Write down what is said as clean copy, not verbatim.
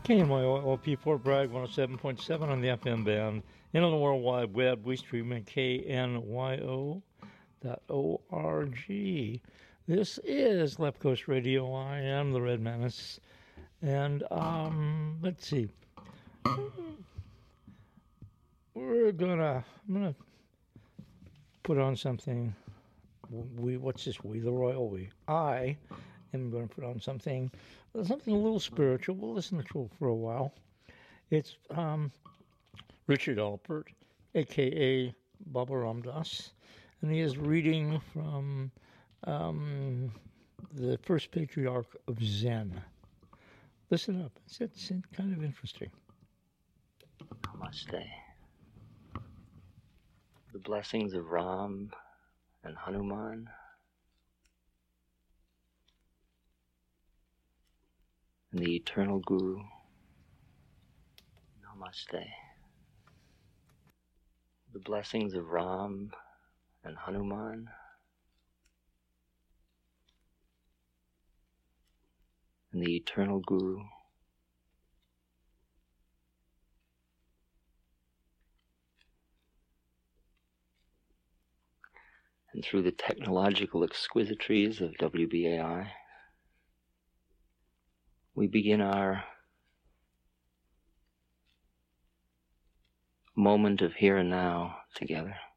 KNYOLP Fort Bragg 107.7 on the FM band. And on the World Wide Web, we stream at knyo.org. This is Left Coast Radio. I am the Red Menace. And let's see. I'm gonna put on something. What's this? We, the royal we. I am going to put on something a little spiritual. We'll listen to it for a while. It's Richard Alpert, a.k.a. Baba Ram Dass, and he is reading from the first patriarch of Zen. Listen up. It's kind of interesting. Namaste. The blessings of Ram and Hanuman and the eternal Guru. Namaste. The blessings of Ram and Hanuman and the eternal Guru. And through the technological exquisiteries of WBAI, we begin our moment of here and now together.